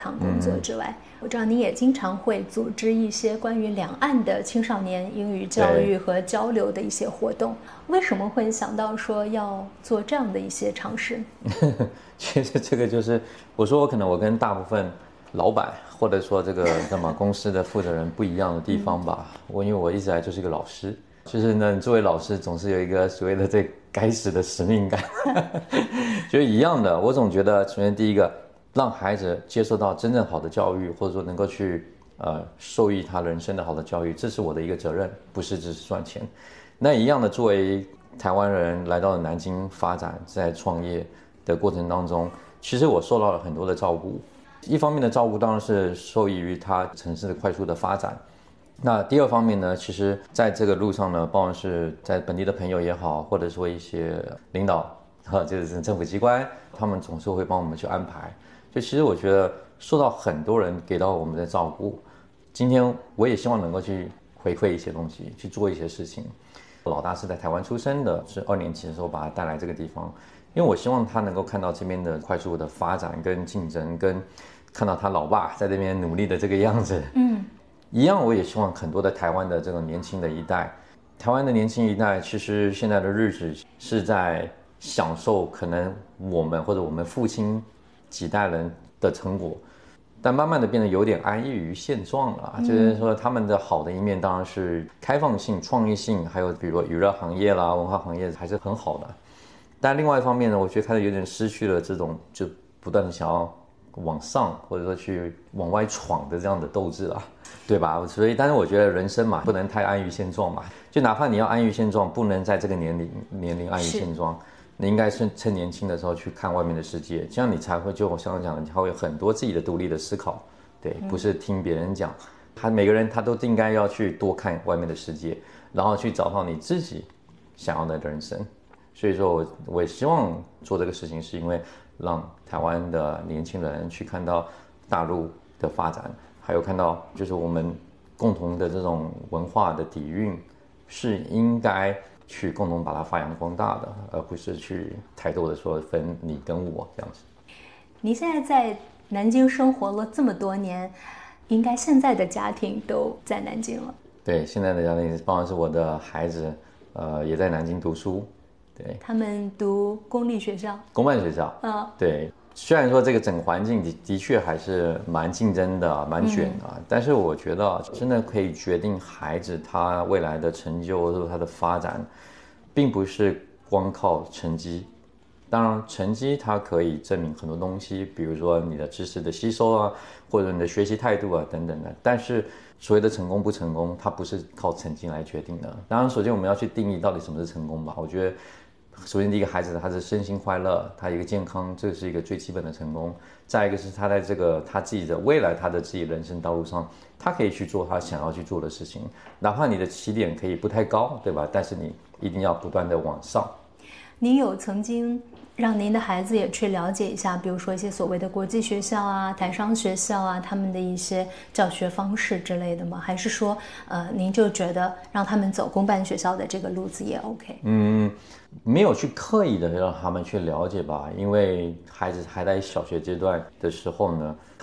堂工作之外，我知道你也经常会组织一些关于两岸的青少年英语教育和交流的一些活动。为什么会想到说要做这样的一些尝试？ 其实这个就是我说我跟大部分老板或者说这个公司的负责人不一样的地方吧。因为我一直来就是一个老师，就是呢，作为老师总是有一个所谓的这该死的使命感，就是一样的。我总觉得，首先第一个，让孩子接受到真正好的教育，或者说能够去受益他人生的好的教育，这是我的一个责任，不是只是赚钱。那一样的，作为台湾人来到了南京发展，在创业的过程当中，其实我受到了很多的照顾。一方面的照顾当然是受益于他城市的快速的发展。那第二方面呢，其实在这个路上呢，不管是在本地的朋友也好，或者说一些领导就是政府机关，他们总是会帮我们去安排。就其实我觉得受到很多人给到我们的照顾，今天我也希望能够去回馈一些东西，去做一些事情。老大是在台湾出生的，是2年级的时候把他带来这个地方，因为我希望他能够看到这边的快速的发展跟竞争，跟看到他老爸在这边努力的这个样子。一样我也希望很多的台湾的这种年轻的一代，台湾的年轻一代其实现在的日子是在享受可能我们或者我们父亲几代人的成果，但慢慢的变得有点安逸于现状了。就是说他们的好的一面当然是开放性、创意性，还有比如说娱乐行业啦、文化行业还是很好的。但另外一方面呢，我觉得开始有点失去了这种就不断的想要往上或者说去往外闯的这样的斗志啦，对吧？所以但是我觉得人生嘛，不能太安于现状嘛，就哪怕你要安于现状，不能在这个年龄安于现状，你应该是趁年轻的时候去看外面的世界，这样你才会就我刚刚讲的，你才会有很多自己的独立的思考。对，不是听别人讲，每个人他都应该要去多看外面的世界，然后去找到你自己想要的人生。所以说我也希望做这个事情，是因为让台湾的年轻人去看到大陆的发展，还有看到就是我们共同的这种文化的底蕴是应该去共同把它发扬光大的，而不是去太多的说分你跟我这样子。 您现在在南京生活了这么多年，应该现在的家庭都在南京了。 对，现在的家庭当然是我的孩子，也在南京读书。对， 他们读公立学校、 公办学校。对，虽然说这个整个环境的确还是蛮竞争的、蛮卷的，但是我觉得真的可以决定孩子他未来的成就或者他的发展，并不是光靠成绩。当然，成绩它可以证明很多东西，比如说你的知识的吸收啊，或者你的学习态度啊等等的。但是所谓的成功不成功，它不是靠成绩来决定的。当然，首先我们要去定义到底什么是成功吧。我觉得，首先第一个孩子他是身心快乐，他一个健康，这是一个最基本的成功。再一个是他在这个他自己的未来，他的自己人生道路上，他可以去做他想要去做的事情，哪怕你的起点可以不太高，对吧？但是你一定要不断的往上。 您有曾经让您的孩子也去了解一下，比如说一些所谓的国际学校啊、台商学校啊，他们的一些教学方式之类的吗？还是说，您就觉得让他们走公办学校的这个路子也 OK？ 没有去刻意的让他们去了解吧，因为孩子还在小学阶段的时候呢，